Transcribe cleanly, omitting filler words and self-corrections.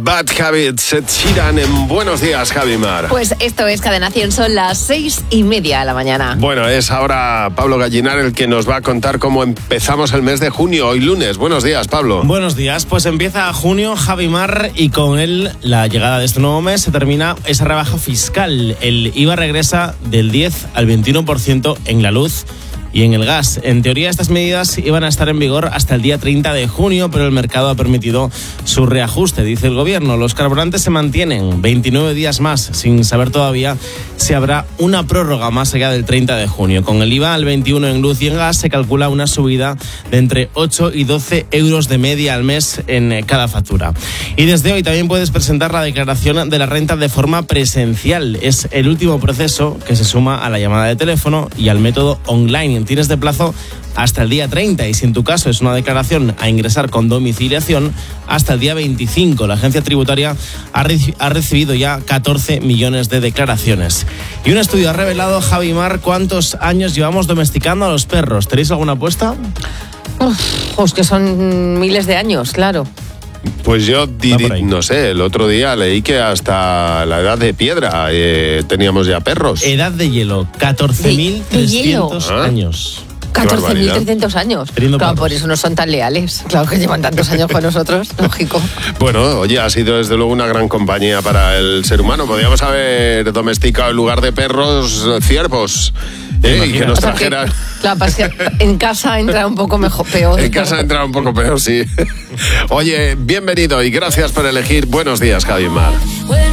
Bad Habits, Ed Sheeran en Buenos Días, Javi Mar. Pues esto es Cadena 100, son las 6:30 de la mañana. Bueno, es ahora Pablo Gallinar el que nos va a contar cómo empezamos el mes de junio, hoy lunes. Buenos días, Pablo. Buenos días, pues empieza junio, Javi Mar, y con él la llegada de este nuevo mes se termina esa rebaja fiscal. El IVA regresa del 10 al 21% en la luz y en el gas. En teoría, estas medidas iban a estar en vigor hasta el día 30 de junio, pero el mercado ha permitido su reajuste, dice el gobierno. Los carburantes se mantienen 29 días más, sin saber todavía si habrá una prórroga más allá del 30 de junio. Con el IVA al 21 en luz y en gas se calcula una subida de entre 8 y 12 euros de media al mes en cada factura. Y desde hoy también puedes presentar la declaración de la renta de forma presencial. Es el último proceso que se suma a la llamada de teléfono y al método online. Tienes de plazo hasta el día 30 y si en tu caso es una declaración a ingresar con domiciliación, hasta el día 25. La agencia tributaria ha recibido ya 14 millones de declaraciones. Y un estudio ha revelado, Javi Mar, cuántos años llevamos domesticando a los perros. ¿Tenéis alguna apuesta? Pues que son miles de años, claro. Pues yo no sé, el otro día leí que hasta la edad de piedra teníamos ya perros. Edad de hielo, 14.300 años. 14.300 años. Claro, por eso no son tan leales. Claro que llevan tantos años con nosotros, lógico. Bueno, oye, ha sido desde luego una gran compañía para el ser humano. Podríamos haber domesticado en lugar de perros ciervos. Y que nos trajeran. Claro, pues que en casa entra un poco mejor, peor. En casa entra un poco peor, sí. Oye, bienvenido y gracias por elegir Buenos Días, Javi Mar.